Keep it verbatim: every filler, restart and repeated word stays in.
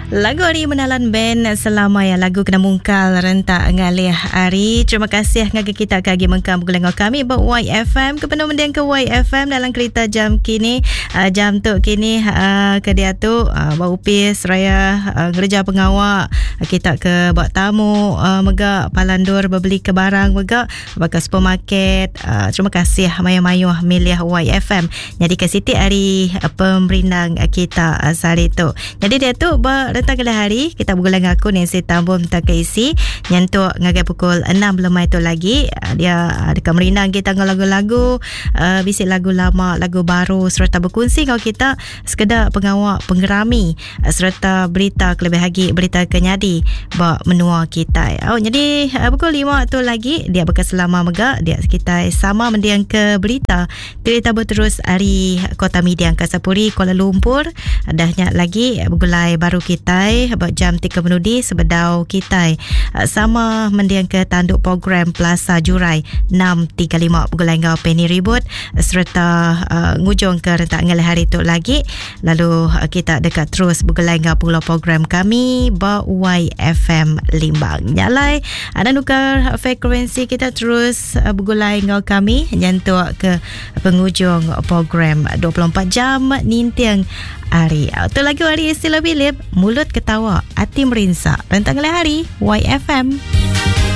Lagu hari menalan band selama ya lagu kena mungkal rentak ngalih hari. Terima kasih ngaga kita kagi mengkam gulengo kami buat Y F M ke penuh mendiang ke Y F M dalam kereta jam kini uh, jam tu kini uh, ke dia tu uh, bau upis raya uh, gereja pengawak uh, kita ke buat tamu uh, megak palandur berbeli ke barang megak bakal supermarket. Uh, terima kasih mayuh-mayuh milih Y F M. Jadi ke Siti hari uh, pemberindang uh, kita uh, sehari tu. Jadi dia tu rentang kala hari kita bergulang aku ni si tambum tak keisi nyentuk ngagai pukul enam lemai tu lagi dia dekat merindang kita dengan lagu-lagu uh, bisik lagu lama lagu baru serta berkongsi kalau kita sekedar pengawak penggerami uh, serta berita kelebih lagi berita kenyadi bak menua kita. Oh jadi uh, pukul lima tu lagi dia bakal selama megak dia kita sama mendiang ke berita cerita berterus hari Kota Media Angkasa Puri Kuala Lumpur dahnya lagi bergulai baru kita buat jam tiga menudi sebedau kita sama mendiang ke tanduk program Plaza Jurai enam tiga lima bergulai ngau Penny Ribut serta uh, ngujung ke rentak ngalih hari tu lagi lalu uh, kita dekat terus bergulai ngau pula program kami ba Y F M Limbang nyalai ada nukar frekuensi kita terus uh, bergulai ngau kami nyentuk ke penghujung program dua puluh empat jam nintiang hari. Tu lagi hari istilah Bilip mulut ketawa hati merinsak rentang hari Y F M.